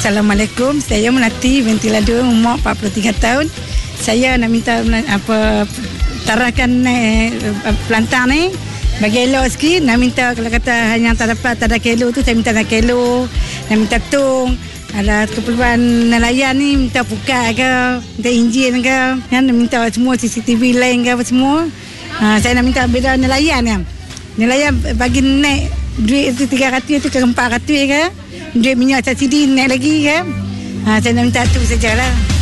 Assalamualaikum. Saya Melati binti Ladu, umur 43 tahun. Saya nak minta tarakan pelantar ni bagi elok sikit. Nak minta kalau kata hanya tak ada kilo tu, saya minta 1 kilo. Nak minta tong. Ada keperluan nelayan ni, minta pukat ke, minta enjin ke, nak minta semua CCTV lain ke apa semua. Saya nak minta beda nelayan kan. Nelayan bagi naik duit tu 300 tu ke 400 ke. Duit minyak subsidi naik lagi ke. Saya nak minta tu sajalah.